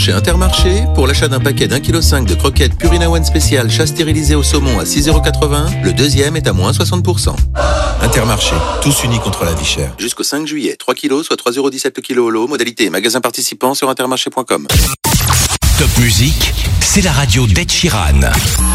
Chez Intermarché, pour l'achat d'un paquet d'1,5 kg de croquettes Purina One spécial chat stérilisé au saumon à 6,80 €, le deuxième est à moins 60%. Intermarché, tous unis contre la vie chère. Jusqu'au 5 juillet, 3 kilos, soit 3,17 € le kilo au lot. Modalité magasin participant sur intermarché.com. Top Musique, c'est la radio d'Ed Sheeran.